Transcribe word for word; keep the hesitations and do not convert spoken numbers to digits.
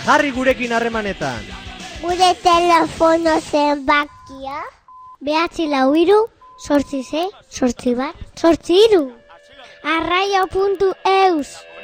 Jarri gurekin harremanetan. Gure telefono zenbakia. Behatzi lau hiru, sortzi sei, sortzi bat, sortzi hiru. arraio puntu eus